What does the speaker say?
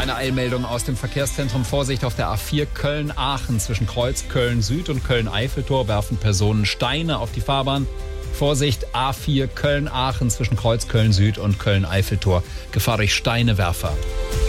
Eine Eilmeldung aus dem Verkehrszentrum. Vorsicht auf der A4 Köln-Aachen. Zwischen Kreuz Köln-Süd und Köln-Eiffeltor werfen Personen Steine auf die Fahrbahn. Vorsicht, A4 Köln-Aachen zwischen Kreuz Köln-Süd und Köln-Eiffeltor. Gefahr durch Steinewerfer.